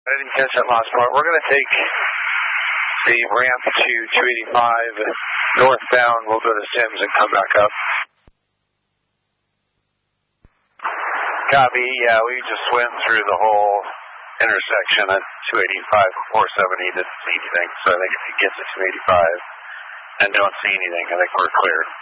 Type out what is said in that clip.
I didn't catch that last part. We're going to take the ramp to 285 northbound. We'll go to Sims and come back up. Copy. Yeah, we just went through the whole intersection at 285 and 470. Didn't see anything. So I think if you get to 285 and don't see anything, I think we're clear.